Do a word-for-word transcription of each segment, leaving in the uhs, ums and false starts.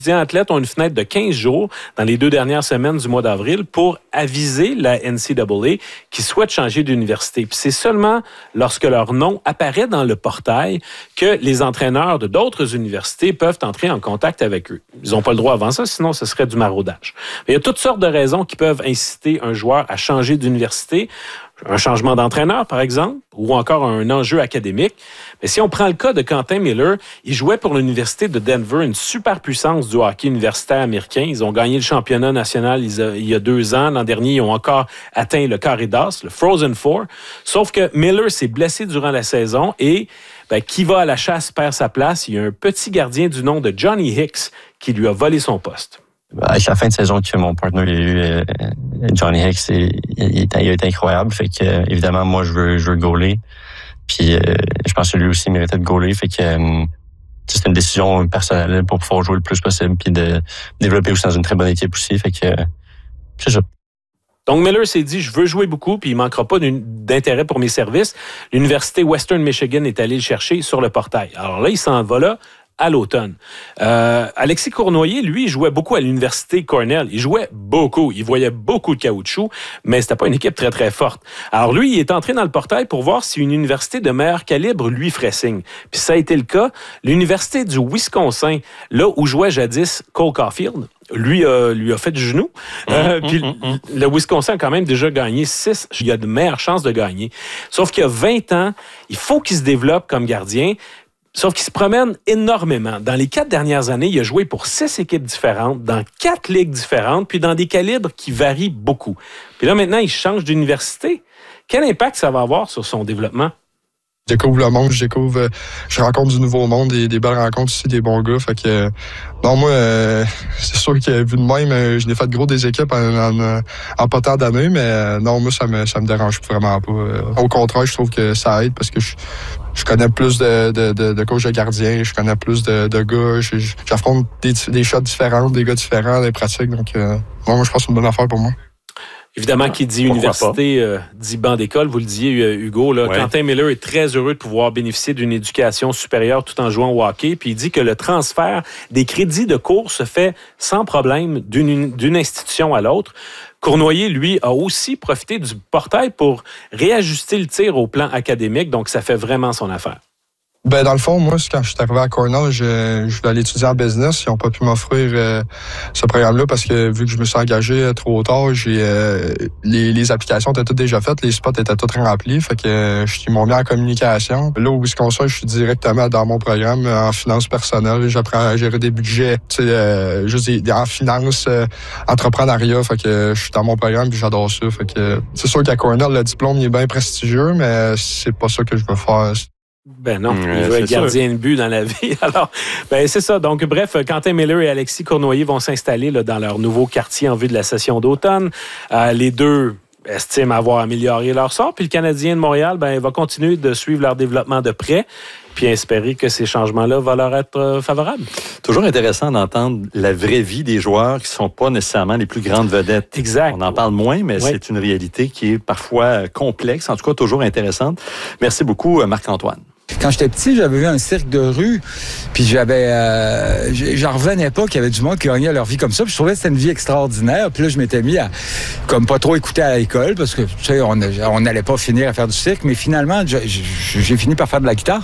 Les athlètes ont une fenêtre de quinze jours dans les deux dernières semaines du mois d'avril pour aviser la N C A A qu'ils souhaitent changer d'université. Puis c'est seulement lorsque leur nom apparaît dans le portail que les entraîneurs de d'autres universités peuvent entrer en contact avec eux. Ils n'ont pas le droit avant ça, sinon ce serait du maraudage. Mais il y a toutes sortes de raisons qui peuvent inciter un joueur à changer d'université. Un changement d'entraîneur, par exemple, ou encore un enjeu académique. Mais si on prend le cas de Quentin Miller, il jouait pour l'Université de Denver, une superpuissance du hockey universitaire américain. Ils ont gagné le championnat national il y a deux ans. L'an dernier, ils ont encore atteint le carré d'as, le Frozen Four. Sauf que Miller s'est blessé durant la saison et ben, qui va à la chasse perd sa place. Il y a un petit gardien du nom de Johnny Hicks qui lui a volé son poste. Avec la fin de saison que mon partenaire a eu, euh, Johnny Hicks, il, il, il a été incroyable. Fait que, euh, évidemment, moi, je veux, je veux goaler. Puis, euh, je pense que lui aussi méritait de goaler. Fait que, euh, c'est une décision personnelle pour pouvoir jouer le plus possible puis de développer aussi dans une très bonne équipe aussi. Fait que, euh, c'est ça. Donc, Miller s'est dit, je veux jouer beaucoup, puis il ne manquera pas d'intérêt pour mes services. L'Université Western Michigan est allée le chercher sur le portail. Alors là, il s'en va là à l'automne. Euh, Alexis Cournoyer, lui, il jouait beaucoup à l'Université Cornell. Il jouait beaucoup. Il voyait beaucoup de caoutchouc, mais c'était pas une équipe très, très forte. Alors lui, il est entré dans le portail pour voir si une université de meilleur calibre lui ferait signe. Puis ça a été le cas. L'Université du Wisconsin, là où jouait jadis Cole Caulfield, lui, euh, lui a fait du genou. Euh, mmh, puis mmh, mmh. Le Wisconsin a quand même déjà gagné six. Il y a de meilleures chances de gagner. Sauf qu'il y a vingt ans, il faut qu'il se développe comme gardien. Sauf qu'il se promène énormément. Dans les quatre dernières années, il a joué pour six équipes différentes, dans quatre ligues différentes, puis dans des calibres qui varient beaucoup. Puis là, maintenant, il change d'université. Quel impact ça va avoir sur son développement? Je découvre le monde, je découvre, je rencontre du nouveau monde, des, des belles rencontres aussi, des bons gars. Fait que, non, moi, euh, c'est sûr que vu de même, je n'ai fait gros des équipes en, en, en pas tant d'années, mais non, moi, ça me, ça me dérange vraiment pas. Au contraire, je trouve que ça aide parce que je, je connais plus de, de, de, de coachs de gardiens, je connais plus de, de gars, j'affronte des, des shots différents, des gars différents, des pratiques. Donc, euh, moi, je pense que c'est une bonne affaire pour moi. Évidemment, qui dit Pourquoi université, euh, dit banc d'école, vous le disiez, Hugo. Là, ouais. Quentin Miller est très heureux de pouvoir bénéficier d'une éducation supérieure tout en jouant au hockey. Puis il dit que le transfert des crédits de cours se fait sans problème d'une, d'une institution à l'autre. Cournoyer, lui, a aussi profité du portail pour réajuster le tir au plan académique. Donc, ça fait vraiment son affaire. Ben dans le fond, moi, quand je suis arrivé à Cornell, je, je voulais aller étudier en business. Ils n'ont pas pu m'offrir euh, ce programme-là parce que vu que je me suis engagé euh, trop tard, j'ai euh, les, les applications étaient toutes déjà faites, les spots étaient tous remplis. Fait que euh, ils m'ont mis en communication. Là, au Wisconsin, je suis directement dans mon programme en finances personnelles. J'apprends à gérer des budgets, tu sais, euh, juste des, en finance, euh, entrepreneuriat. Fait que euh, je suis dans mon programme puis j'adore ça. Fait que euh, c'est sûr qu'à Cornell, le diplôme il est bien prestigieux, mais c'est pas ça que je veux faire. Ben non, il veut être gardien de but dans la vie. Alors, ben c'est ça. Donc, bref, Quentin Miller et Alexis Cournoyer vont s'installer là, dans leur nouveau quartier en vue de la session d'automne. Euh, les deux estiment avoir amélioré leur sort. Puis le Canadien de Montréal, ben, va continuer de suivre leur développement de près puis espérer que ces changements-là vont leur être euh, favorables. Toujours intéressant d'entendre la vraie vie des joueurs qui ne sont pas nécessairement les plus grandes vedettes. Exact. On en parle moins, mais oui. C'est une réalité qui est parfois complexe, en tout cas toujours intéressante. Merci beaucoup, Marc-Antoine. Quand j'étais petit, j'avais vu un cirque de rue, puis j'avais, euh, j'en revenais pas qu'il y avait du monde qui gagnait leur vie comme ça. Puis je trouvais que c'était une vie extraordinaire. Puis là, je m'étais mis à, comme pas trop écouter à l'école, parce que tu sais, on n'allait pas finir à faire du cirque. Mais finalement, j'ai, j'ai fini par faire de la guitare.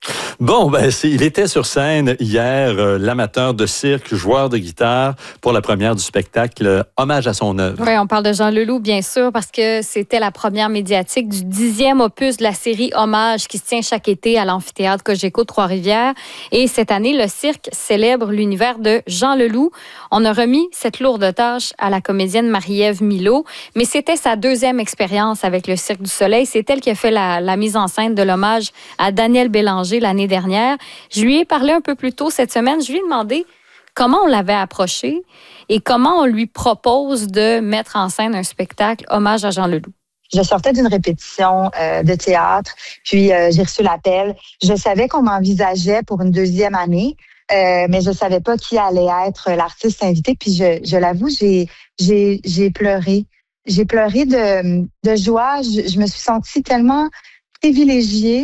Bon, ben, c'est, il était sur scène hier, euh, l'amateur de cirque, joueur de guitare, pour la première du spectacle euh, Hommage à son œuvre. Oui, on parle de Jean Leloup, bien sûr, parce que c'était la première médiatique du dixième opus de la série Hommage qui se tient chaque été à l'amphithéâtre Cogeco de Trois-Rivières. Et cette année, le cirque célèbre l'univers de Jean Leloup. On a remis cette lourde tâche à la comédienne Marie-Ève Milot, mais c'était sa deuxième expérience avec le Cirque du Soleil. C'est elle qui a fait la, la mise en scène de l'hommage à Daniel Bélanger l'année dernière. Je lui ai parlé un peu plus tôt cette semaine. Je lui ai demandé comment on l'avait approché et comment on lui propose de mettre en scène un spectacle hommage à Jean Leloup. Je sortais d'une répétition euh, de théâtre, puis euh, j'ai reçu l'appel. Je savais qu'on m'envisageait pour une deuxième année, euh, mais je savais pas qui allait être l'artiste invité. Puis je, je l'avoue, j'ai, j'ai, j'ai pleuré. J'ai pleuré de, de joie. Je, je me suis sentie tellement privilégiée.